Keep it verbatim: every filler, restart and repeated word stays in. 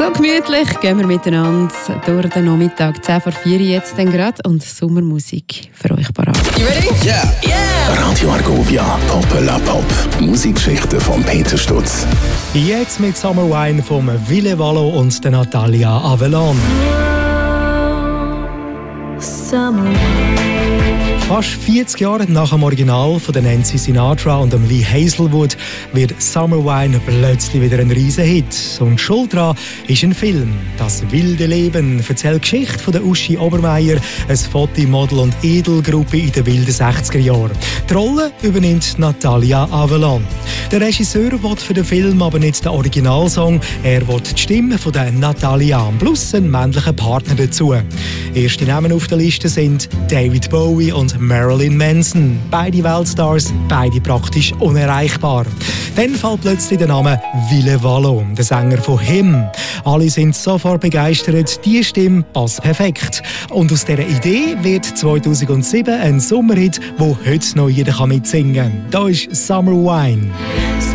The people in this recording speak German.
So gemütlich gehen wir miteinander durch den Nachmittag. zehn vor vier jetzt dann gerade und Sommermusik für euch parat. You ready? Yeah! Yeah! Radio Argovia, Pop la Pop. Musikgeschichten von Peter Stutz. Jetzt mit Summer Wine vom Ville Valo und der Natalia Avellan. Summer. Fast vierzig Jahre nach dem Original von Nancy Sinatra und Lee Hazelwood wird Summer Wine plötzlich wieder ein Riesenhit. Und schuld daran ist ein Film. «Das wilde Leben» erzählt die Geschichte von der Uschi Obermeier, ein Fotomodel und Edelgruppe in den wilden sechziger Jahren. Die Rolle übernimmt Natalia Avellan. Der Regisseur will für den Film aber nicht den Originalsong, er will die Stimme von der Natalia plus einen männlichen Partner dazu. Erste Namen auf der Liste sind David Bowie und Marilyn Manson. Beide Weltstars, beide praktisch unerreichbar. Dann fällt plötzlich der Name Ville Valo, der Sänger von Him. Alle sind sofort begeistert, die Stimme passt perfekt. Und aus dieser Idee wird zweitausendsieben ein Sommerhit, wo heute noch jeder mitsingen kann. Da ist Summer Wine.